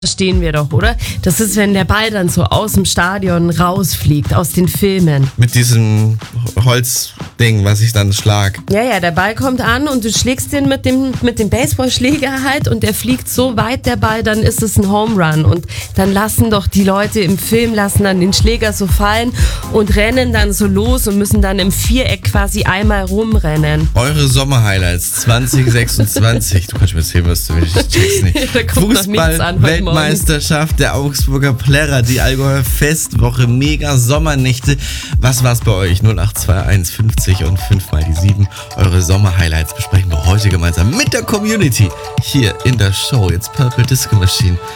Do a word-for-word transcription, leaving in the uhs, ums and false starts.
Verstehen wir doch, oder? Das ist, wenn der Ball dann so aus dem Stadion rausfliegt, aus den Filmen. Mit diesem Holzding, was ich dann schlag. Ja, ja, der Ball kommt an und du schlägst den mit dem, mit dem Baseballschläger halt und der fliegt so weit, der Ball, dann ist es ein Home Run. Und dann lassen doch die Leute im Film, lassen dann den Schläger so fallen und rennen dann so los und müssen dann im Viereck quasi einmal rumrennen. Eure Sommerhighlights zwanzig sechsundzwanzig. Du kannst mir erzählen, was du willst. Ich check's nicht. Da kommt noch nichts an heute Morgen. Weltmeisterschaft der Augsburger Plärrer, die Allgäuer Festwoche, mega Sommernächte. Was war's bei euch? null acht zwei eins fünfzig und fünf mal die sieben. Eure Sommerhighlights besprechen wir heute gemeinsam mit der Community hier in der Show. Jetzt Purple Disco Machine.